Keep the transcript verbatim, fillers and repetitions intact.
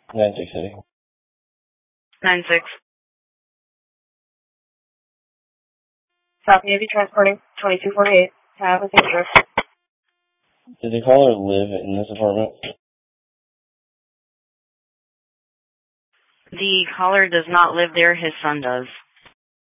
nine six City. nine six. South Navy transporting twenty-two forty-eight. Have a safe trip. Did the caller live in this apartment? The caller does not live there. His son does.